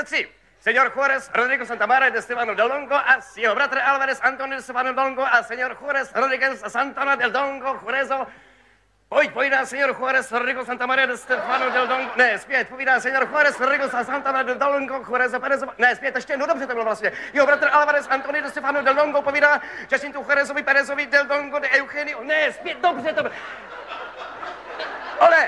3. Señor Juárez Rodrigo Santamaria de Estefano del Dongo a jeho bratr Alvarez Antonio de Stefano del Dongo a señor Juárez Rodríguez Santana del Dongo Juarezo. Povídá señor Juárez Rodrigo Santamaria de Stefano del Dongo. Ne, zpět, povídá señor Juárez Rodrigo Santana del Dongo Juarezo Perezo. Ne, zpět, ještě, no dobře to bylo vlastně. Jeho bratr Alvarez Antonio de Stefano del Dongo povídá Jacintu Juarezovi Perezovi del Dongo de Eugenio. Ne, zpět, dobře to bylo. Ole!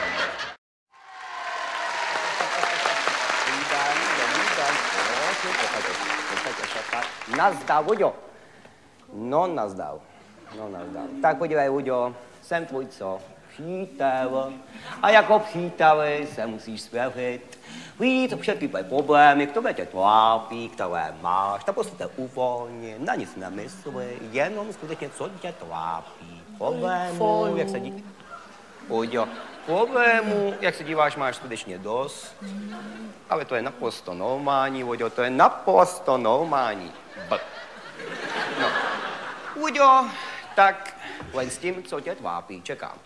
Nazdar, Uďo. No, nazdar. Tak podívej, Uďo, jsem tvůj co? Přítel. A jako příteli se musíš svěřit. Víš, všechny tvoje problémy, které tě trápí, které máš, tak prostě uvolni, na nic nemysli, jenom skutečně, co tě trápí. Problémů, jak se díváš? Uďo, problémů, jak se díváš, máš skutečně dost. Ale to je naprosto normální, Uďo, to je naprosto normální. No. Uďo, tak len s tím, co tě trápí, čekám.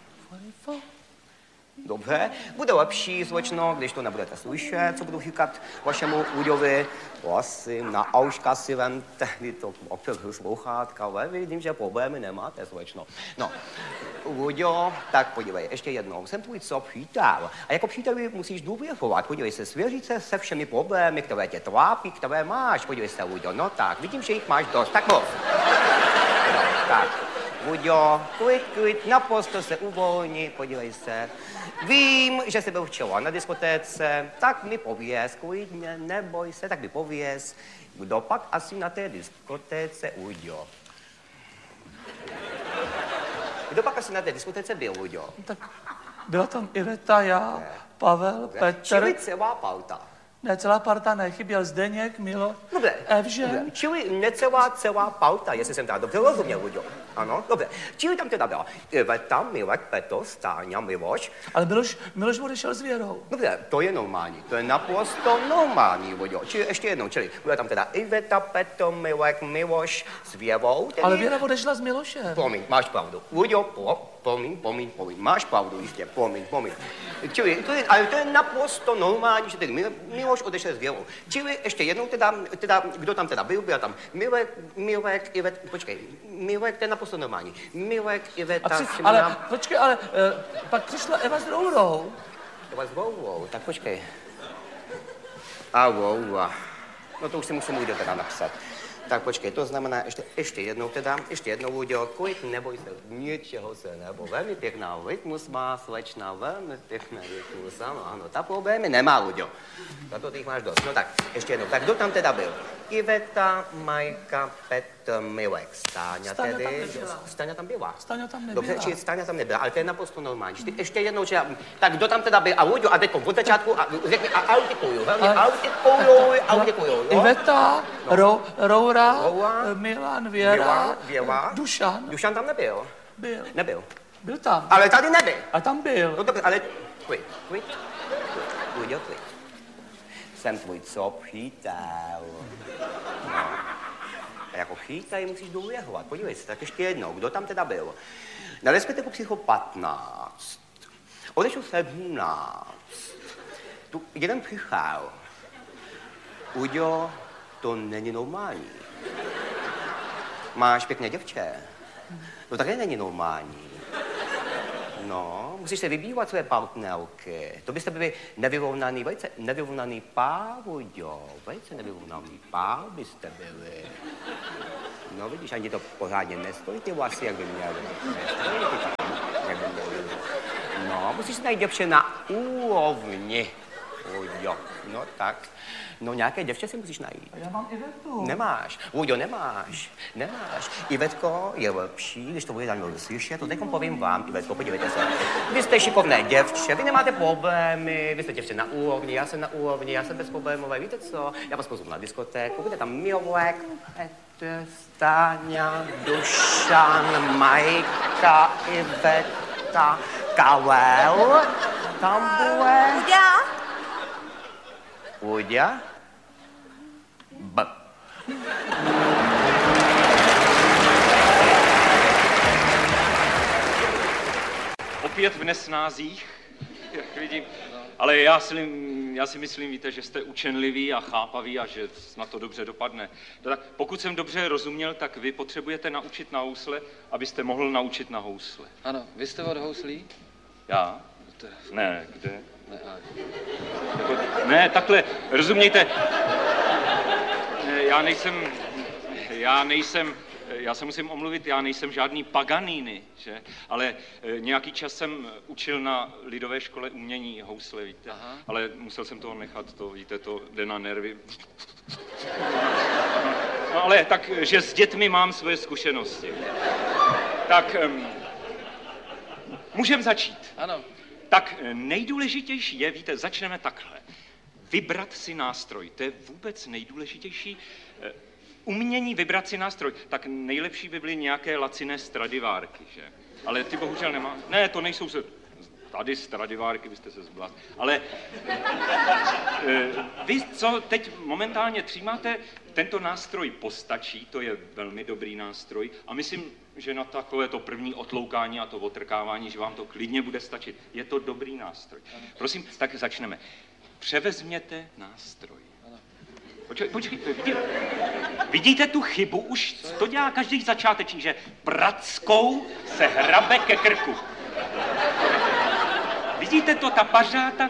Dobře, bude lepší, slečno, když to nebudete slyšet, co budu říkat vašemu Uďovi. Prosím, na auška si vem tehdy to občas sluchátka, ale vidím, že problémy nemáte, slečno. No, Uďo, tak podívej, ještě jednou, jsem tvůj co přítel. A jako příteli musíš důvěřovat, podívej se, svěřit se všemi problémy, které tě trápí, které máš. Podívej se, Uďo, no tak, vidím, že jich máš dost, tak moc. No, tak. Uďo, klid, naprosto se uvolni, podívej se. Vím, že jsi byl včera na diskotéce, tak mi pověz, klidně, neboj se, tak mi pověz, kdo pak asi na té diskotéce, Uďo. Kdo pak asi na té diskotéce byl, Uďo? Tak byla tam Iveta, já, Pavel, Petr. Čili celá parta. Ne, celá parta ne, chyběl Zdeněk, Milo, Dobře. Evžen. Čili necelá parta, jestli jsem teda dobře rozuměl, Uďo. Ano, dobře. Čili tam teda byla Iveta, Milek, Petr, Stáňa, Miloš. Ale Miloš odešel s Věrou. Dobře, to je normální, to je naprosto normální, Uďo. Čili ještě jednou, byla tam teda Iveta, Petr, Milek, Miloš s Věrou. Tedy... Ale Věra odešla s Milošem. Promiň, máš pravdu. Uďo, promiň, máš pravdu, jistě, promiň. Čili, ale to je naprosto normální, že tedy Miloš odešel s Věrou. Čili ještě jednou teda, kdo tam teda byl tam Milek, Ivet, počkej, Milek, to je naprosto normální. Milek, Iveta, ale, počkej, ale pak přišla Eva s Rourou. Eva s Rourou, tak počkej. A Roura. No to už si musím Uďo teda napsat. Tak počkej, to znamená ještě jednou, Uďo, klid, neboj se, ničeho se nebo. Velmi pěkná rytmus má, slečna, velmi pěkná rytmus, ano, ta problémy nemá, Uďo. Za to ty jich máš dost. No tak, ještě jednou, tak kdo tam teda byl? Iveta, Majka, Petr, Milek, Stáňa tedy. Stáňa tam byla. Stáňa tam nebyla. Dobře, či Stáňa tam nebyla, ale to je naprosto normální. Ještě jednou, tak kdo tam teda byl? A Uďo, a teď od začátku, a řekni, a autikuju, velmi autikuju. Iveta, Roura, Milan, Věra, Dušan. Dušan tam nebyl. Nebyl. Byl tam. Ale tady nebyl. A tam byl. No dobře, ale klid. Uďo, klid. Jsem tvůj co přítel. No. A jako přítel musíš důvěřovat. Podívej se, tak ještě jednou, kdo tam teda byl? Na diskotéku přišlo 15. Odešel 17. Tu jeden přišel. Uďo, to není normální. Máš pěkné děvče. No také není normální. No, musíš se vybývat své partnerky. To byste byli nevyrovnaný pár, Uďo. Velice nevyrovnaný pár byste byli. No vidíš, ani to pořádně nestojí ty vlasy, jak by měly. No, musíš se najít děvče na úrovni. Uďo, no tak. No nějaké děvče si musíš najít. A já mám Ivetu. Nemáš. Uďo, nemáš. Ivetko je lepší, když to bude za mnou slyšet, to teďkom povím vám, Ivetko, podívejte se. Vy jste šikovné děvče, vy nemáte problémy, vy jste děvče na úrovni, já jsem na úrovni, já jsem bezproblémové, víte co? Já vás pozvu na diskotéku, bude tam Milek, Petr, Stáňa, Dušan, Majka, Iveta, Karel, tam bude... Uďa? B. Opět v nesnázích, jak vidím, ale já si já si myslím, víte, že jste učenliví a chápaví a že snad to dobře dopadne. Tak pokud jsem dobře rozuměl, tak vy potřebujete naučit na housle, abyste mohl naučit na housle. Ano, vy jste od houslí? Já? Ne, kde? Ne, takhle, rozumějte. Já se musím omluvit, já nejsem žádný Paganini, že? Ale nějaký čas jsem učil na lidové škole umění housle, víte? Aha. Ale musel jsem toho nechat, to, víte, to jde na nervy. No ale tak, že s dětmi mám svoje zkušenosti. Tak, můžeme začít. Ano. Tak nejdůležitější je, víte, začneme takhle. Vybrat si nástroj, to je vůbec nejdůležitější. Umění vybrat si nástroj, tak nejlepší by byly nějaké laciné Stradivárky, že? Ale ty bohužel nemá. Ne, to nejsou tady Stradivárky, vy jste se zbláznili. Ale vy, co teď momentálně třímáte, tento nástroj postačí, to je velmi dobrý nástroj a myslím, že na takové to první otloukání a to otrkávání, že vám to klidně bude stačit. Je to dobrý nástroj. Prosím, tak začneme. Převezměte nástroj. Počkejte, vidíte tu chybu? Už to dělá každý začátečník, že prackou se hrabe ke krku. Vidíte to, ta pařáta?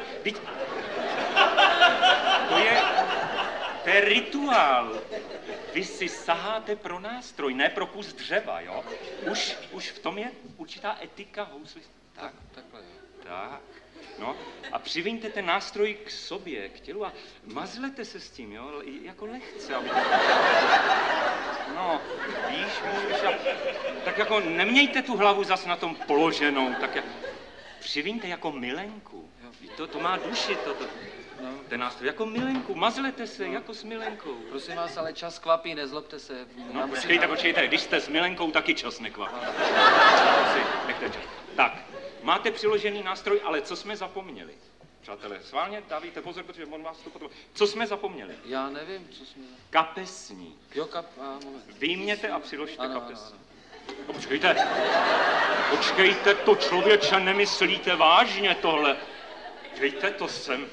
To je rituál. Vy si saháte pro nástroj, ne pro kus dřeva, jo? Už v tom je určitá etika hously. Tak, takhle, jo. Tak. No a přiviňte ten nástroj k sobě, k tělu a mazlete se s tím, jo, jako lehce, aby... No, víš, tak jako nemějte tu hlavu zas na tom položenou, tak jak... Přiviňte jako milenku, to má duši, no. Ten nástroj, jako milenku, mazlete se, jako s milenkou. Prosím vás, ale čas kvapí, nezlobte se. No, počkejte, když jste s milenkou, taky čas nekvapí. Nechte čas. Tak. Máte přiložený nástroj, ale co jsme zapomněli? Přátelé, sválně dávejte pozor, protože on vás to potom... Co jsme zapomněli? Já nevím, co jsme... Kapesník. Jo, moment. Vyjměte a přiložte kapesník. No, počkejte, to člověče, nemyslíte vážně tohle. Dejte to sem.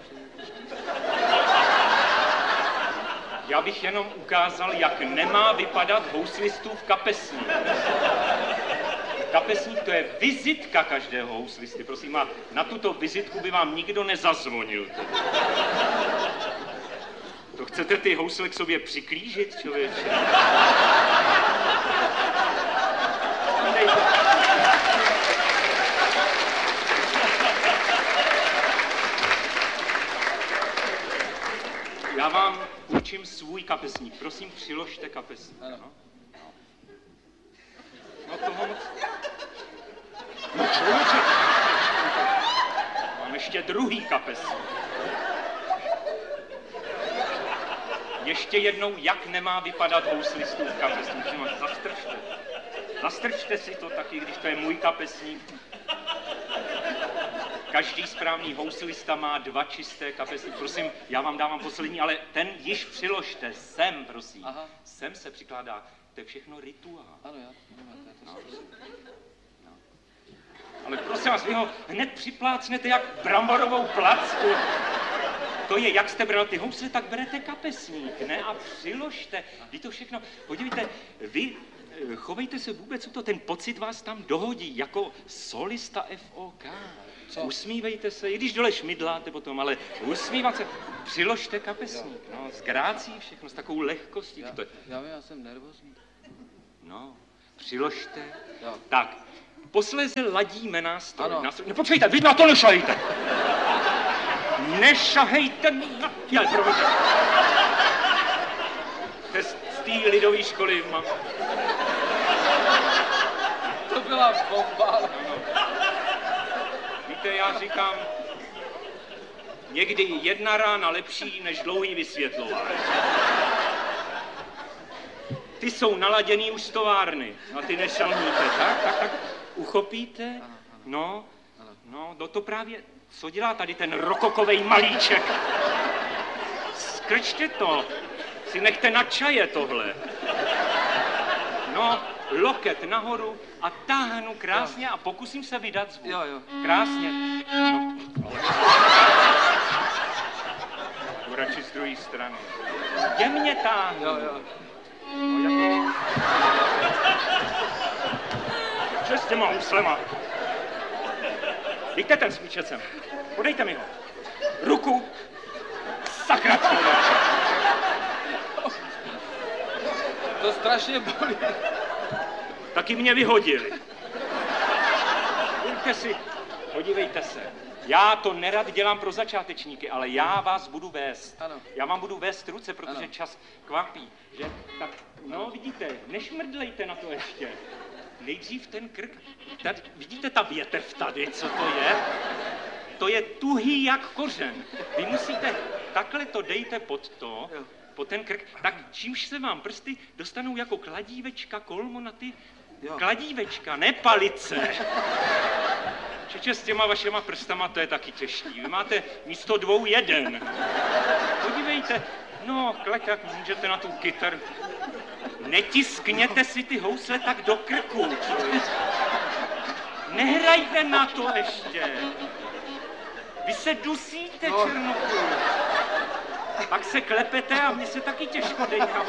Já bych jenom ukázal, jak nemá vypadat houslistův kapesník. Kapesník, to je vizitka každého houslisty, prosím, a na tuto vizitku by vám nikdo nezazvonil. To chcete ty housle k sobě přiklížit, člověče? Já vám určím svůj kapesník. Prosím, přiložte kapesník. No? No toho moc... No člověče, mám ještě druhý kapesník. Ještě jednou, jak nemá vypadat houslistův kapesník. Zastrčte si to taky, když to je můj kapesník. Každý správný houslista má 2 čisté kapesníky. Prosím, já vám dávám poslední, ale ten již přiložte sem, prosím. Aha. Sem se přikládá. To je všechno rituál. Ano, já to no. Ale prosím vás, vy ho hned připlácnete jak bramborovou placku. To je, jak jste bral ty housle, tak berete kapesník, ne? A přiložte. Vy to všechno. Podívejte, vy chovejte se vůbec, ten pocit vás tam dohodí, jako solista FOK. Co? Usmívejte se, i když dole šmidláte potom, ale usmívat se. Přiložte kapesník, no, s grácí všechno, s takovou lehkostí. Já jsem nervózní. No, přiložte. Jo. Tak, posléze ladíme nástroj. No, počkejte, vy na to nešahejte. Nešahejte na... promiňte. Z té lidové školy mám... To byla bomba. No. Víte, já říkám, někdy jedna rána lepší než dlouhý vysvětlování. Ty jsou naladěný už z továrny a ty nešalníte, tak uchopíte, no, to právě, co dělá tady ten rokokovej malíček? Skrčte to, si nechte na čaje tohle. No, loket nahoru a táhnu krásně a pokusím se vydat zvuk. Jo. Krásně. No. druhé strany. Jemně táhnu. Jo, jo. No, jako... Co s těma huslema? Dejte ten smíček sem. Podejte mi ho. Ruku. Sakra, člověče. To strašně bolí. Taky mě vyhodili. Pojďte si, podívejte se. Já to nerad dělám pro začátečníky, ale já vás budu vést. Ano. Já vám budu vést ruce, protože Ano. čas kvapí, že? Tak, no vidíte, nešmrdlejte na to ještě. Nejdřív ten krk. Tady, vidíte ta větev tady, co to je? To je tuhý jak kořen. Vy musíte, takhle to dejte pod to, pod ten krk, tak čímž se vám prsty dostanou jako kladívečka, kolmo na ty kladívečka, ne palice. Čeče, s těma vašema prstama to je taky těžký. Vy máte místo 2 1. Podívejte, no, klekak, můžete na tu kytaru. Netiskněte si ty housle tak do krku, člověk. Nehrajte na to ještě. Vy se dusíte, Černochu. Pak se klepete a mně se taky těžko dejchá.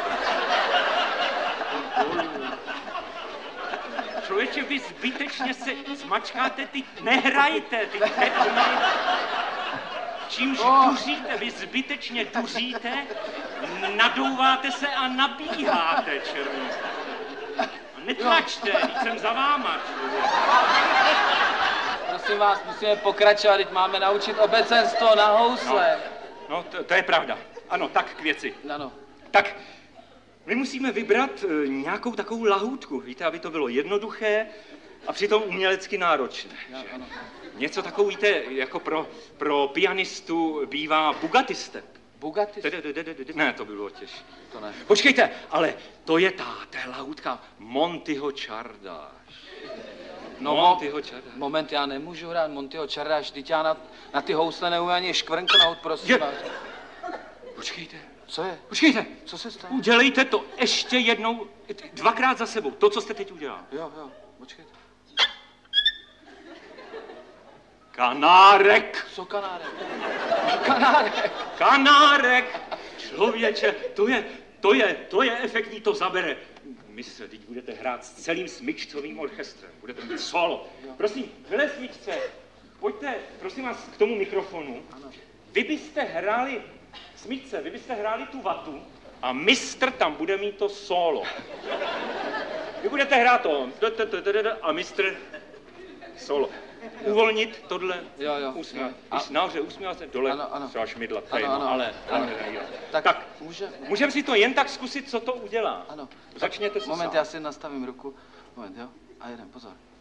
Člověče, vy zbytečně se zmačkáte, ty nehrajte, ty tetny. Čímž duříte, vy zbytečně duříte, nadouváte se a nabíháte, Černochu. Netlačte, teď jsem za váma, člověk. Prosím vás, musíme pokračovat, teď máme naučit obecenstvo na housle. No, to je pravda. Ano, tak k věci. Ano. Tak, my musíme vybrat nějakou takovou lahůdku, víte, aby to bylo jednoduché a přitom umělecky náročné. Ano. Něco takovou, víte, jako pro pianistu bývá Bugatti step. Bugatti? Ne, to bylo těžké. To ne. Počkejte, ale to je ta lahůdka Montyho Čardáš. No, Montyho Čardáš. Moment, já nemůžu hrát Montyho Čardáš, teď já na ty housle neumím ani škvrnknout, prosím vás. Počkejte. Co je? Počkejte. Co se stalo? Udělejte to ještě jednou, 2krát za sebou, to, co jste teď udělal. Jo, počkejte. Kanárek. Co kanárek? Kanárek. Kanárek. Člověče, to je efektní, to zabere. Mistře, teď budete hrát s celým smyčcovým orchestrem, budete mít solo. Prosím, hele smyčce, pojďte, prosím vás, k tomu mikrofonu. Ano. Vy byste hráli, smyčce, vy byste hráli tu vatu a mistr tam bude mít to solo. Vy budete hrát to a mistr solo. Uvolnit tohle, Jo. usmívat. Když nahoře usmívat se, dole Ano. třeba šmydlat. Ano. Ale jo. Tak Můžeme si to jen tak zkusit, co to udělá. Ano. Začněte se Moment, sám. já si nastavím ruku. Moment, jo. A jeden, pozor.